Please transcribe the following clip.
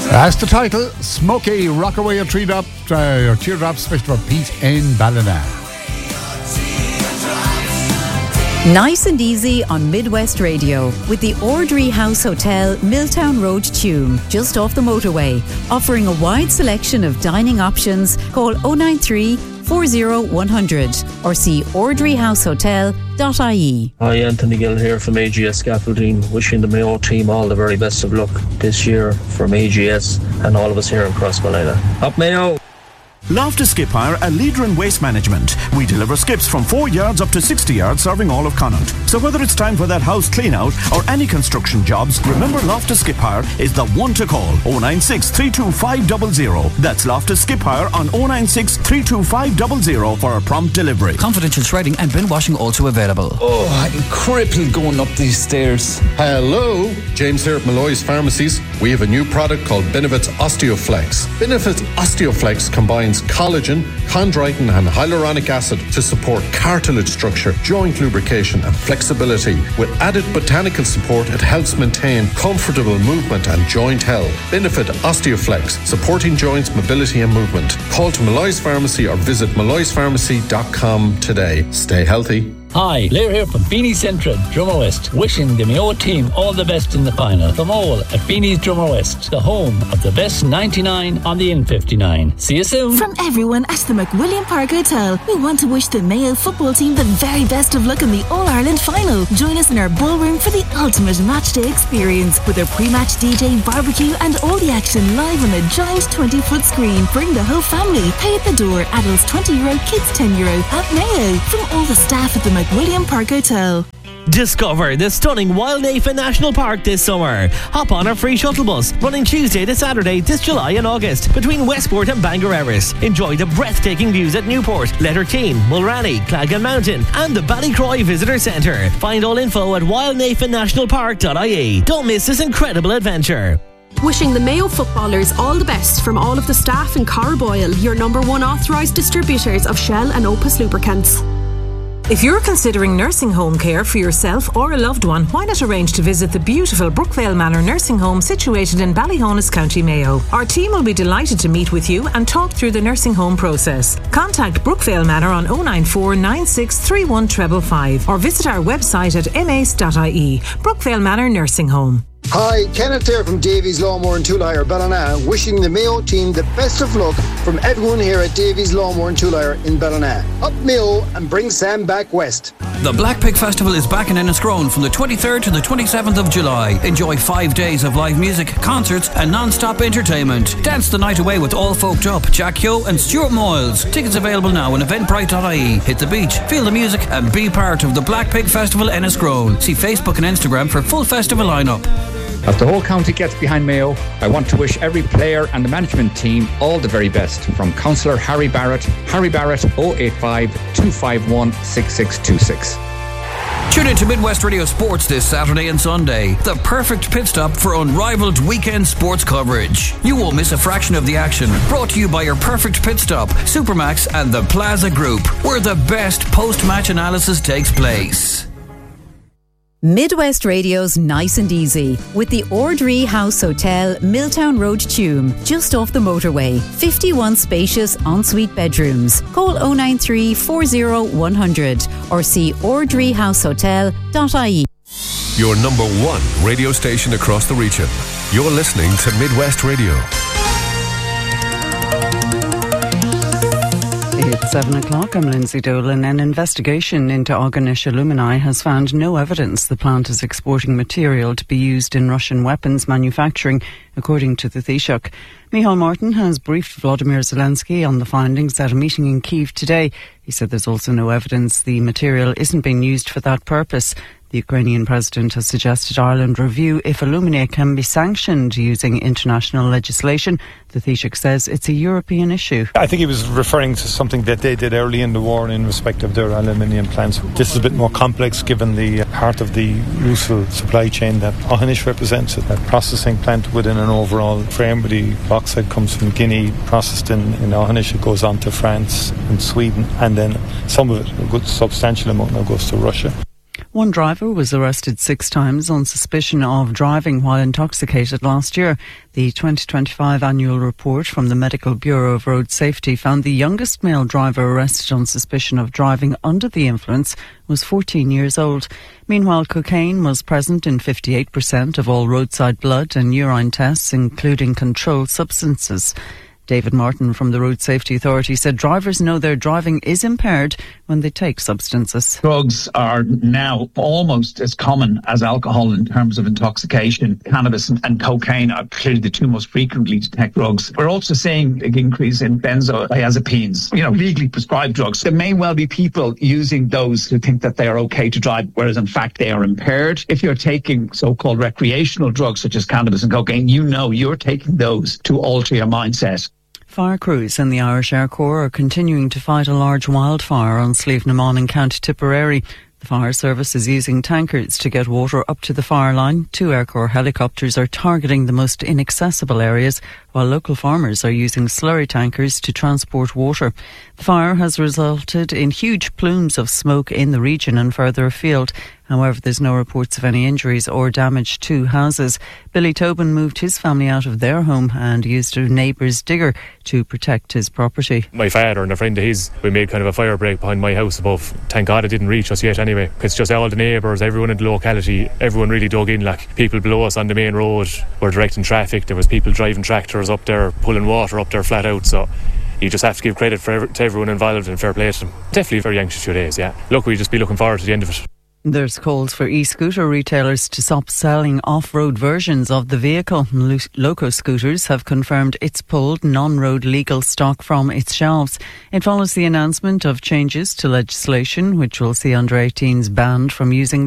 That's the title, Smokey, rock away your teardrops, special for Pete in Ballina. Nice and easy on Midwest Radio with the Ordry House Hotel, Milltown Road, Tuam, just off the motorway, offering a wide selection of dining options. Call 093 40 100 or see ordryhousehotel.ie. Hi, Anthony Gill here from AGS Scaffolding, wishing the Mayo team all the very best of luck this year from AGS and all of us here in Crossballina. Up Mayo! Loftus Skip Hire, a leader in waste management. We deliver skips from 4 yards up to 60 yards, serving all of Connaught. So whether it's time for that house clean out or any construction jobs, remember Loftus Skip Hire is the one to call. 096 325 00. That's Loftus Skip Hire on 096 325 00 for a prompt delivery. Confidential shredding and bin washing also available. Oh, I'm crippled going up these stairs. Hello, James here at Malloy's Pharmacies. We have a new product called Benefits Osteoflex. Benefits Osteoflex combines collagen, chondroitin and hyaluronic acid to support cartilage structure, joint lubrication and flexibility. With added botanical support, it helps maintain comfortable movement and joint health. Benefit Osteoflex, supporting joints, mobility and movement. Call to Malloy's Pharmacy or visit malloyspharmacy.com today. Stay healthy. Hi, Blair here from Beanie's Central, Drummer West, wishing the Mayo team all the best in the final. From all at Beanie's Drummer West, the home of the best 99 on the N59. See you soon. From everyone at the McWilliam Park Hotel, we want to wish the Mayo football team the very best of luck in the All-Ireland final. Join us in our ballroom for the ultimate matchday experience with our pre-match DJ, barbecue and all the action live on a giant 20-foot screen. Bring the whole family. Pay at the door. Adults €20, kids €10 at Mayo. From all the staff at the McWilliam Park Hotel. Discover the stunning Wildnafa National Park this summer. Hop on our free shuttle bus running Tuesday to Saturday this July and August between Westport and Bangor Erris. Enjoy the breathtaking views at Newport, Letterkeane, Mulranny, Clagan Mountain and the Ballycroy Visitor Centre. Find all info at wildnafanationalpark.ie. Don't miss this incredible adventure. Wishing the Mayo footballers all the best from all of the staff in Carboyle, your number one authorised distributors of Shell and Opus lubricants. If you're considering nursing home care for yourself or a loved one, why not arrange to visit the beautiful Brookvale Manor Nursing Home situated in Ballyhonus, County Mayo. Our team will be delighted to meet with you and talk through the nursing home process. Contact Brookvale Manor on 094 9631 555 or visit our website at mace.ie. Brookvale Manor Nursing Home. Hi, Kenneth here from Davies Lawnmower and Tool Hire, Ballina, wishing the Mayo team the best of luck from everyone here at Davies Lawnmower and Tool Hire in Ballina. Up Mayo and bring Sam back west. The Black Pig Festival is back in Enniscrone from the 23rd to the 27th of July. Enjoy 5 days of live music, concerts and non-stop entertainment. Dance the night away with All Folked Up, Jack Yo and Stuart Moyles. Tickets available now on eventbrite.ie. Hit the beach, feel the music and be part of the Black Pig Festival Enniscrone. See Facebook and Instagram for full festival lineup. As the whole county gets behind Mayo, I want to wish every player and the management team all the very best. From Councillor Harry Barrett 085 251 6626. Tune in to Midwest Radio Sports this Saturday and Sunday. The perfect pit stop for unrivaled weekend sports coverage. You won't miss a fraction of the action. Brought to you by your perfect pit stop, Supermax and the Plaza Group, where the best post-match analysis takes place. Midwest Radio's Nice and Easy with the Ordry House Hotel, Milltown Road, Tuam, just off the motorway. 51 spacious ensuite bedrooms. Call 093 40 100 or see ordryhousehotel.ie. Your number one radio station across the region. You're listening to Midwest Radio. It's 7 o'clock. I'm Lindsay Dolan. An investigation into Aughanish Alumini has found no evidence the plant is exporting material to be used in Russian weapons manufacturing, according to the Taoiseach. Micheál Martin has briefed Vladimir Zelensky on the findings at a meeting in Kyiv today. He said there's also no evidence the material isn't being used for that purpose. The Ukrainian president has suggested Ireland review if alumina can be sanctioned using international legislation. The Taoiseach says it's a European issue. I think he was referring to something that they did early in the war in respect of their aluminium plants. This is a bit more complex given the part of the Rusal supply chain that Aughanish represents. That processing plant within an overall frame where the bauxite comes from Guinea, processed in Aughanish, it goes on to France and Sweden, and then some of it, a good substantial amount now goes to Russia. One driver was arrested 6 times on suspicion of driving while intoxicated last year. The 2025 annual report from the Medical Bureau of Road Safety found the youngest male driver arrested on suspicion of driving under the influence was 14 years old. Meanwhile, cocaine was present in 58% of all roadside blood and urine tests, including controlled substances. David Martin from the Road Safety Authority said drivers know their driving is impaired when they take substances. Drugs are now almost as common as alcohol in terms of intoxication. Cannabis and cocaine are clearly the 2 most frequently detected drugs. We're also seeing a big increase in benzodiazepines, legally prescribed drugs. There may well be people using those who think that they are okay to drive, whereas in fact they are impaired. If you're taking so-called recreational drugs such as cannabis and cocaine, you're taking those to alter your mindset. Fire crews in the Irish Air Corps are continuing to fight a large wildfire on Slieve na Mon in County Tipperary. The fire service is using tankers to get water up to the fire line. 2 Air Corps helicopters are targeting the most inaccessible areas, while local farmers are using slurry tankers to transport water. The fire has resulted in huge plumes of smoke in the region and further afield. However, there's no reports of any injuries or damage to houses. Billy Tobin moved his family out of their home and used a neighbour's digger to protect his property. My father and a friend of his, we made kind of a fire break behind my house above. Thank God it didn't reach us yet anyway. It's just all the neighbours, everyone in the locality, everyone really dug in. Like, people below us on the main road were directing traffic. There was people driving tractors up there, pulling water up there flat out. So you just have to give credit to everyone involved and fair play to them. Definitely very anxious 2 days, yeah. Look, we'll just be looking forward to the end of it. There's calls for e-scooter retailers to stop selling off-road versions of the vehicle. Loco Scooters have confirmed it's pulled non-road legal stock from its shelves. It follows the announcement of changes to legislation which will see under-18s banned from using